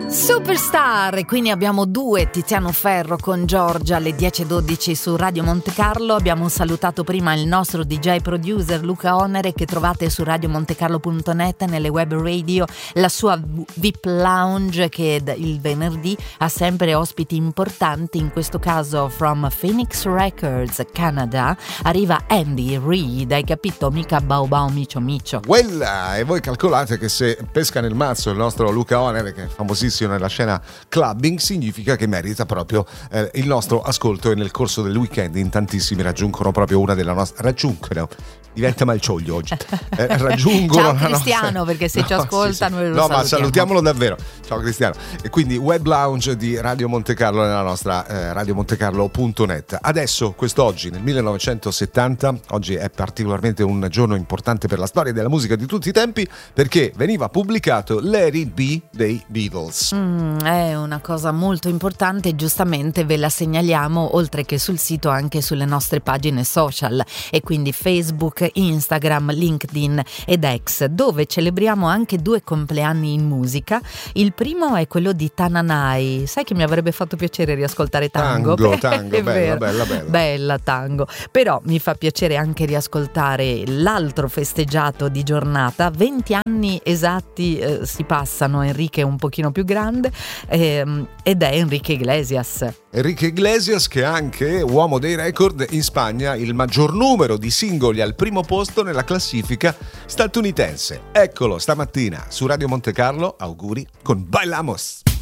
Superstar, e quindi abbiamo due, Tiziano Ferro con Giorgia alle 10:12 su Radio Monte Carlo. Abbiamo salutato prima il nostro DJ producer Luca Onere, che trovate su radiomontecarlo.net, nelle web radio, la sua VIP Lounge, che il venerdì ha sempre ospiti importanti. In questo caso from Phoenix Records, Canada, arriva Andy Reid. Hai capito? Mica Bao Bao Micio Micio. Quella, e voi calcolate che se pesca nel mazzo il nostro Luca Onere, che è famosissimo nella scena clubbing, significa che merita proprio il nostro ascolto, e nel corso del weekend in tantissimi raggiungono proprio una della nostra diventa malcioglio oggi raggiungono ciao Cristiano, perché se ci ascoltano sì. No, ma salutiamolo davvero, ciao Cristiano. E quindi web lounge di Radio Monte Carlo nella nostra radiomontecarlo.net. Adesso, quest'oggi nel 1970, oggi è particolarmente un giorno importante per la storia della musica di tutti i tempi, perché veniva pubblicato Let It Be dei Beatles. È una cosa molto importante, giustamente ve la segnaliamo, oltre che sul sito anche sulle nostre pagine social, e quindi Facebook, Instagram, LinkedIn ed X, dove celebriamo anche due compleanni in musica. Il primo è quello di Tananai. Sai che mi avrebbe fatto piacere riascoltare Tango? Tango, bella Tango. Però mi fa piacere anche riascoltare l'altro festeggiato di giornata. 20 anni esatti si passano, Enrique è un pochino più grande, ed è Enrique Iglesias. Enrique Iglesias, che è anche uomo dei record in Spagna, il maggior numero di singoli al primo posto nella classifica statunitense. Eccolo stamattina su Radio Monte Carlo. Auguri con Bailamos.